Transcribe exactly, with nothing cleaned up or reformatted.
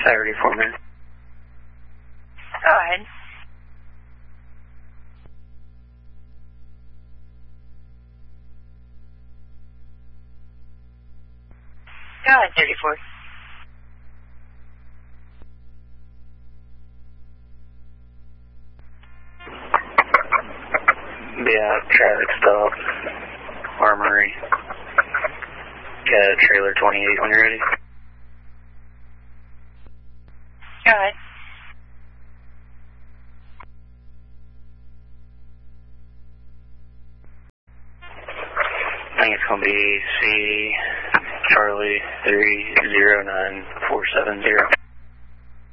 Saturday for me. Go ahead. Go ahead, thirty-four. Yeah, traffic stop. Armory. Got trailer twenty-eight when you're ready. Go ahead. I think it's going to be C Charlie three zero nine four seven zero.